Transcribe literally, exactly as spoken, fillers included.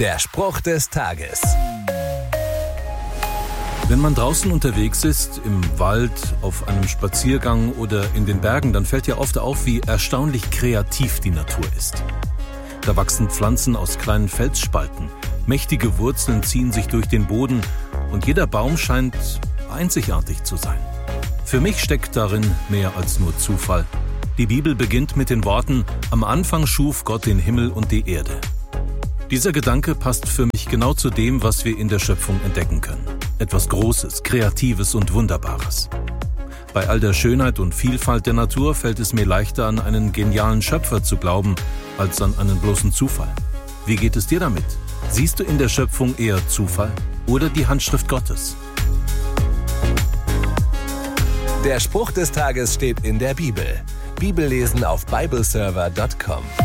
Der Spruch des Tages. Wenn man draußen unterwegs ist, im Wald, auf einem Spaziergang oder in den Bergen, dann fällt ja oft auf, wie erstaunlich kreativ die Natur ist. Da wachsen Pflanzen aus kleinen Felsspalten, mächtige Wurzeln ziehen sich durch den Boden und jeder Baum scheint einzigartig zu sein. Für mich steckt darin mehr als nur Zufall. Die Bibel beginnt mit den Worten: Am Anfang schuf Gott den Himmel und die Erde. Dieser Gedanke passt für mich genau zu dem, was wir in der Schöpfung entdecken können. Etwas Großes, Kreatives und Wunderbares. Bei all der Schönheit und Vielfalt der Natur fällt es mir leichter, an einen genialen Schöpfer zu glauben, als an einen bloßen Zufall. Wie geht es dir damit? Siehst du in der Schöpfung eher Zufall oder die Handschrift Gottes? Der Spruch des Tages steht in der Bibel. Bibellesen auf bibleserver punkt com.